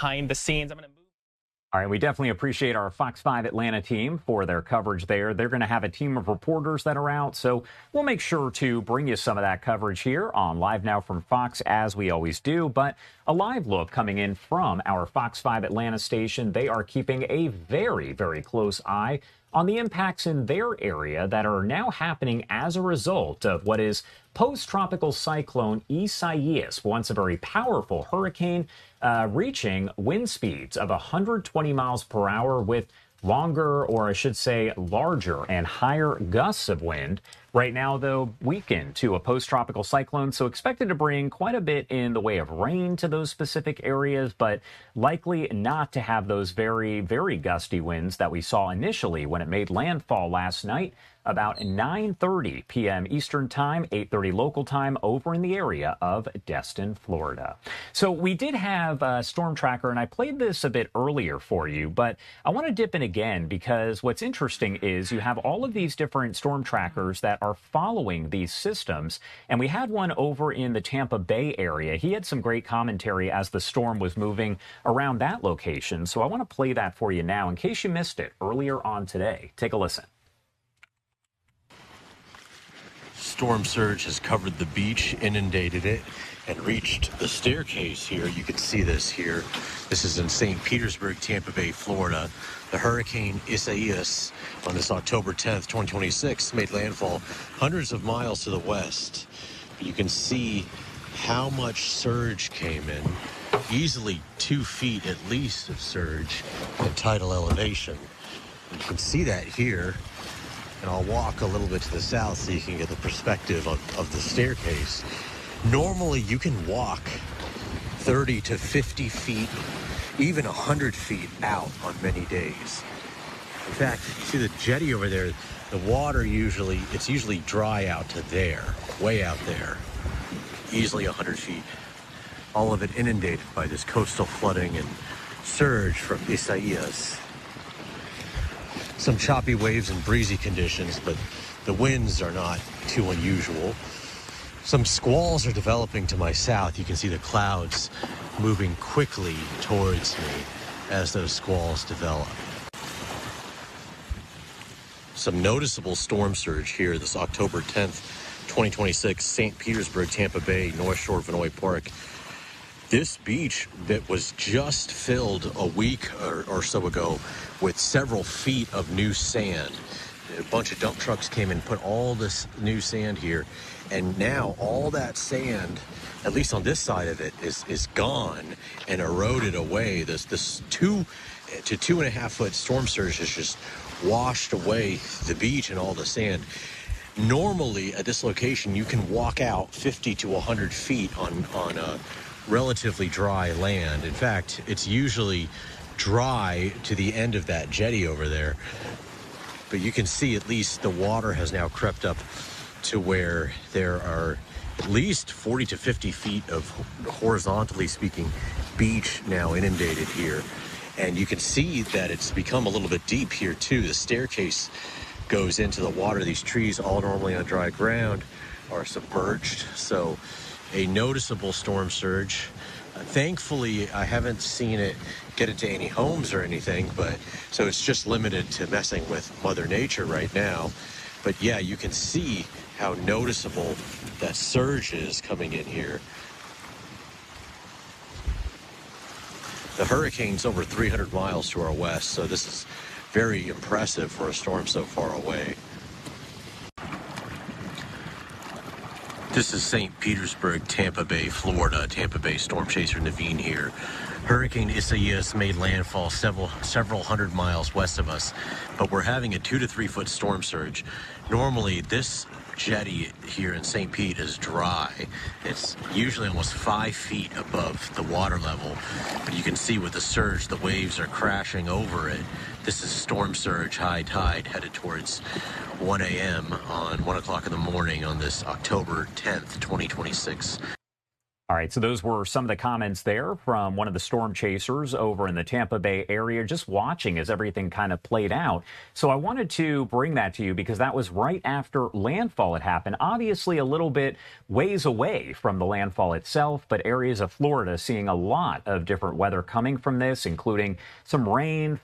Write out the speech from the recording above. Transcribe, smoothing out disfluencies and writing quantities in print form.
behind the scenes. I'm going to move. All right, we definitely appreciate our Fox 5 Atlanta team for their coverage there. They're going to have a team of reporters that are out, so we'll make sure to bring you some of that coverage here on Live Now from Fox, as we always do. But a live look coming in from our Fox 5 Atlanta station. They are keeping a very, very close eye on the impacts in their area that are now happening as a result of what is post-tropical cyclone Isaias, once a very powerful hurricane, reaching wind speeds of 120 miles per hour with longer, or I should say larger and higher gusts of wind. Right now, though, weakened to a post-tropical cyclone, so expected to bring quite a bit in the way of rain to those specific areas, but likely not to have those very, very gusty winds that we saw initially when it made landfall last night about 9:30 p.m. Eastern Time, 8:30 local time, over in the area of Destin, Florida. So we did have a storm tracker, and I played this a bit earlier for you, but I want to dip in again because what's interesting is you have all of these different storm trackers that are following these systems, and we had one over in the Tampa Bay area. He had some great commentary as the storm was moving around that location, so I want to play that for you now in case you missed it earlier on today. Take a listen. Storm surge has covered the beach, inundated it, and reached the staircase here. You can see this here. This is in St. Petersburg, Tampa Bay, Florida. The hurricane Isaias on this October 10th, 2026 made landfall hundreds of miles to the west. You can see how much surge came in. Easily 2 feet at least of surge at tidal elevation. You can see that here. And I'll walk a little bit to the south so you can get the perspective of the staircase. Normally, you can walk 30 to 50 feet, even 100 feet out on many days. In fact, you see the jetty over there, the water it's usually dry out to there, way out there, easily 100 feet. All of it inundated by this coastal flooding and surge from Isaias. Some choppy waves and breezy conditions, but the winds are not too unusual. Some squalls are developing to my south. You can see the clouds moving quickly towards me as those squalls develop. Some noticeable storm surge here this October 10th, 2026, St. Petersburg, Tampa Bay, North Shore, Vinoy Park. This beach that was just filled a week or so ago with several feet of new sand. A bunch of dump trucks came and put all this new sand here. And now all that sand, at least on this side of it, is gone and eroded away. This 2 to 2.5 foot storm surge has just washed away the beach and all the sand. Normally at this location, you can walk out 50 to 100 feet on a relatively dry land. In fact, it's usually dry to the end of that jetty over there. But you can see at least the water has now crept up to where there are at least 40 to 50 feet of, horizontally speaking, beach now inundated here. And you can see that it's become a little bit deep here too. The staircase goes into the water. These trees, all normally on dry ground, are submerged. So a noticeable storm surge. Thankfully, I haven't seen it get into any homes or anything, but so it's just limited to messing with Mother Nature right now. But yeah, you can see how noticeable that surge is coming in here. The hurricane's over 300 miles to our west, so this is very impressive for a storm so far away. This is St. Petersburg, Tampa Bay, Florida. Tampa Bay storm chaser Naveen here. Hurricane Isaias made landfall several hundred miles west of us, but we're having a 2 to 3 foot storm surge. Normally, this jetty here in St. Pete is dry. It's usually almost 5 feet above the water level, but you can see with the surge, the waves are crashing over it. This is storm surge, high tide, headed towards 1 a.m. on 1 o'clock in the morning on this October 10th, 2026. All right, so those were some of the comments there from one of the storm chasers over in the Tampa Bay area, just watching as everything kind of played out. So I wanted to bring that to you because that was right after landfall had happened. Obviously, a little bit ways away from the landfall itself, but areas of Florida seeing a lot of different weather coming from this, including some rain,